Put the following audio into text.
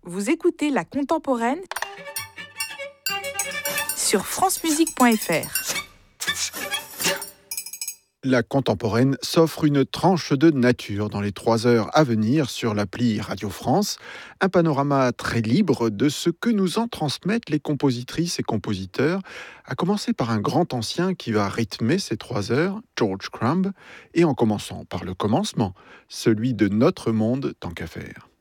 Vous écoutez La Contemporaine sur francemusique.fr. La Contemporaine s'offre une tranche de nature dans les 3 heures à venir sur l'appli Radio France. Un panorama très libre de ce que nous en transmettent les compositrices et compositeurs, à commencer par un grand ancien qui va rythmer ces 3 heures, George Crumb, et en commençant par le commencement, celui de Notre monde tant qu'à faire.